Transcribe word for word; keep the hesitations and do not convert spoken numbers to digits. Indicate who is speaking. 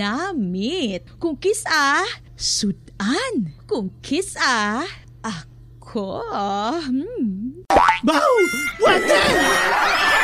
Speaker 1: namit. Kung kiss ah, sudan. Kung kiss ah, ako. Hmm.
Speaker 2: Baw! Wate!